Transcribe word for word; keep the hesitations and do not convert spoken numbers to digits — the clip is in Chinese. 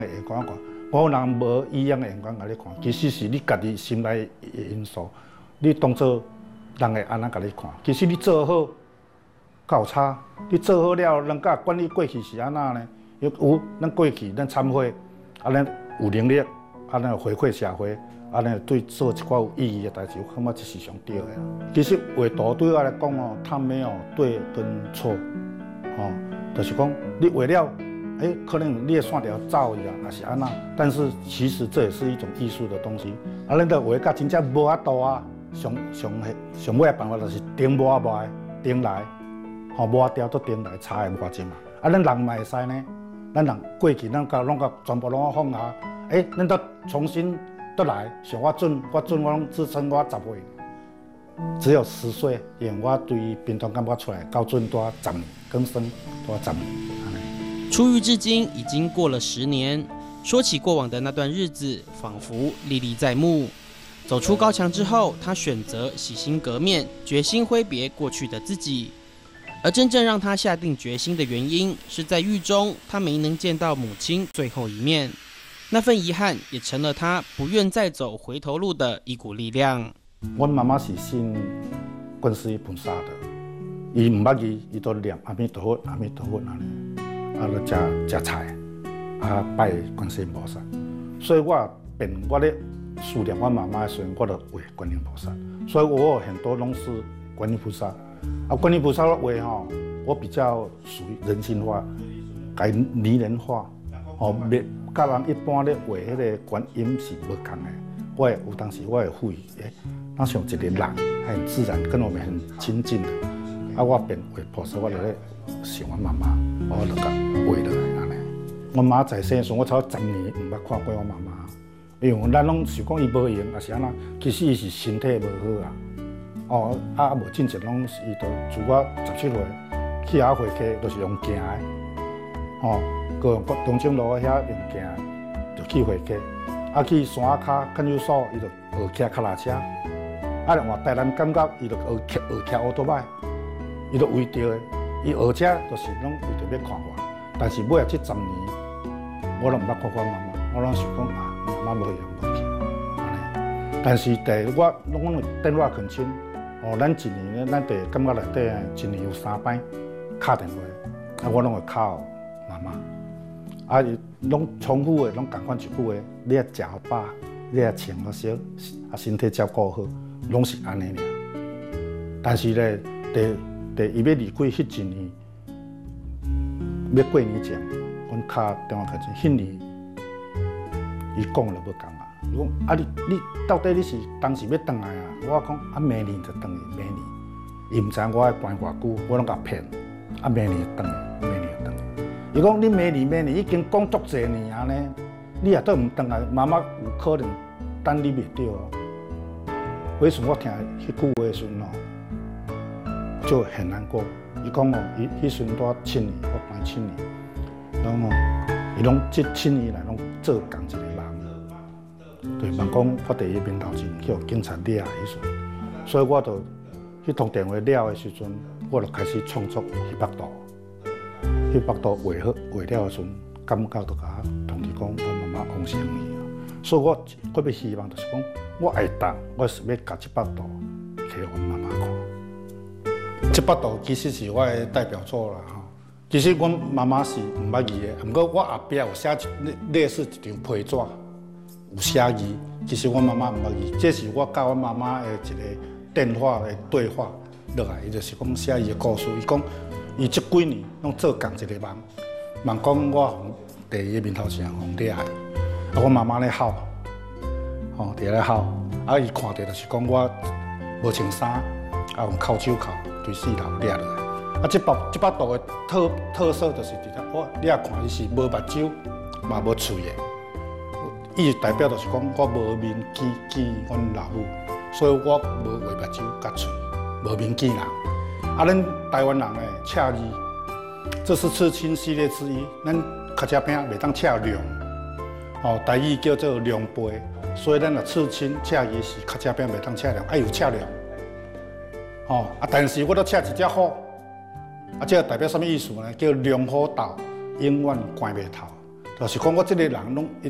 眼光看，我人无异样的眼光甲你看，其实是你家己心内的因素，你当做人会安怎甲你看，其实你做好，有差，你做好了，人家管你过去是安那呢？有咱过去咱参会，啊咱有能力，啊咱回馈社会，啊咱对做一寡有意义的代志，我感觉这是上对的。其实画图对我来讲哦，它没有对跟错，哦，就是讲你为了。 哎，可能你的线条走去啊，也是安那，但是其实这也是一种艺术的东西。啊，咱着画甲真正无法度啊，上上上尾的办法就是顶抹抹顶来，吼抹掉都顶来，差的偌济嘛。啊，咱人嘛会使呢，咱人过去咱甲拢甲全部拢放下，哎，咱得重新得来。像我准，我准我拢自称我十岁，只有十岁，因为我对兵团干部出来，到准多十年，更生多十年。 出狱至今已经过了十年，说起过往的那段日子，仿佛历历在目。走出高墙之后，他选择洗心革面，决心挥别过去的自己。而真正让他下定决心的原因，是在狱中他没能见到母亲最后一面，那份遗憾也成了他不愿再走回头路的一股力量。 我妈妈是信观世音菩萨的，伊唔捌字，伊都念阿弥陀佛，阿弥陀佛安尼。 啊，了食食菜，啊拜观世音菩萨，所以我变我咧思念我妈妈的时候，我就画观音菩萨。所以我有很多拢是观音菩萨。啊，观音菩萨的画吼，我比较属于人性化，改拟人化，哦，别甲人一般咧画迄个观音是无同的。我会有当时我会会诶，咱像一个人，很自然，跟我们很亲近的。啊，我变画菩萨，我就咧想我妈妈。 我就甲画落来安尼。我妈在生的时候，我超十年唔捌看过我妈妈，因为咱拢想讲伊无闲，也是安那。其实伊是身体无好啊。哦，啊无进前拢是伊都自我十七岁去遐回去，都是用行的。哦，个用中正路遐用行的，就去回去。啊去山骹看守所，伊就学骑脚踏车。啊另外带咱感觉，伊就学骑学骑奥多摆，伊就为着的。 伊学车就是拢为着要看我，但是尾啊这十年，我拢毋捌看我妈妈，我拢想讲啊，妈妈无闲无去，安尼。但是第我拢电话恳请，哦，咱一年咧，咱第感觉内底一年有三摆敲电话，啊，我拢会敲妈妈，啊，伊拢重复的，拢共款一句话，你啊食好饱，你啊穿好少，啊身体照顾好，拢是安尼尔。但是咧，第 第伊要离开迄一年，要过年前，阮敲电话去，迄年伊讲了要讲啊。伊讲啊你你到底你是当时要回来啊？我讲啊明年就回去，明年。伊毋知我爱关偌久，我拢甲骗。啊明年就回去，明年就回去。伊讲你明年明年已经讲足侪年啊呢，你也都毋回来，妈妈有可能等你袂着哦。为什么我听迄句话的时阵哦？ 就很难过。伊讲哦，伊迄时阵多七年，我关七年，然后哦，伊拢这七年来拢做工一个人，对，问讲我第一面头前去互警察抓的时阵，所以我就迄通电话了的时阵，我就开始创作迄幅图。迄幅图画好画了的时阵，感觉就甲我通知讲我妈妈往生去啊。所以我我要希望就是讲，我下当我是要甲这幅图给我妈妈看。 这幅图其实是我的代表作啦吼。其实阮妈妈是毋捌字的，毋过我后壁有写一类似一张批纸，有写字。其实我妈妈毋捌字，这是我甲我妈妈的一个电话的对话落来，伊就是讲写伊的故事。伊讲伊这几年拢做共一个梦，梦讲我互第一面头前互掠的，啊我妈妈咧哭，吼伫咧哭，啊伊看到就是讲我无穿衫，啊用口手扣。 对四头掠落来，啊！这幅这幅图的特特色就是伫遐，我你也看伊是无目睭，嘛无喙的，伊代表就是讲我无面见见阮老母，所以我无画目睭甲喙，无面见人。啊，咱台湾人诶，赤字，这是刺青系列之一。咱脚车饼袂当赤亮，哦，台语叫做亮杯，所以咱若刺青赤字是脚车饼袂当赤亮，爱有赤亮。 哦啊！但是我都请一只虎，啊，这个代表什么意思呢？叫龙虎斗，永远关袂透。 就是讲我这个人拢一